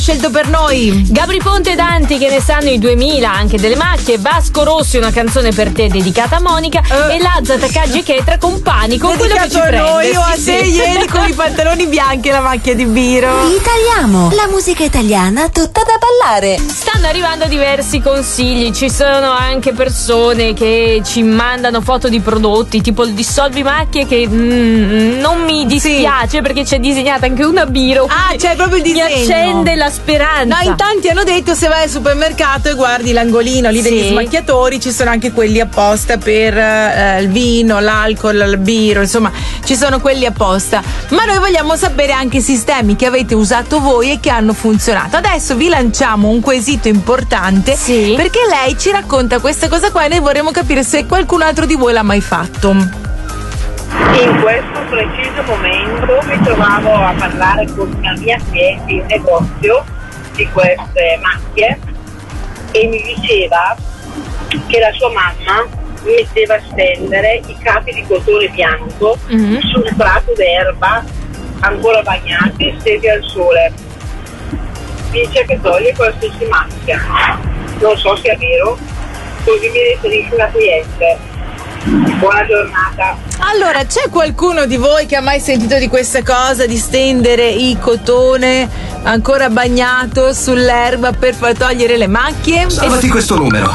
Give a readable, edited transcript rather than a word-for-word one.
Scelto per noi Gabri Ponte e Danti, che ne sanno i 2000, anche delle macchie. Vasco Rossi, una canzone per te dedicata a Monica. E Lazza, Takagi e Chetra con Panico, quello che ci prende. Noi, io a te ieri con i pantaloni bianchi e la macchia di Biro. Italiamo, la musica italiana tutta da ballare. Stanno arrivando diversi consigli, ci sono anche persone che ci mandano foto di prodotti tipo il dissolvi macchie, che non mi dispiace perché c'è disegnata anche una Biro. C'è proprio il disegno. Mi accende la speranza. No, in tanti hanno detto, se vai al supermercato e guardi l'angolino lì degli smacchiatori, ci sono anche quelli apposta per il vino, l'alcol, il Biro, insomma ci sono quelli apposta. Ma noi vogliamo sapere anche i sistemi che avete usato voi e che hanno funzionato. Adesso vi lanciamo un quesito importante, perché lei ci racconta questa cosa qua e noi vorremmo capire se qualcun altro di voi l'ha mai fatto. In questo preciso momento mi trovavo a parlare con una mia cliente in negozio di queste macchie e mi diceva che la sua mamma metteva a stendere i capi di cotone bianco sul prato d'erba ancora bagnati, stesi al sole. Dice che toglie qualsiasi macchia. Non so se è vero, così mi riferisce la cliente. Buona giornata. Allora, c'è qualcuno di voi che ha mai sentito di questa cosa, di stendere il cotone ancora bagnato sull'erba per far togliere le macchie? Salvati questo numero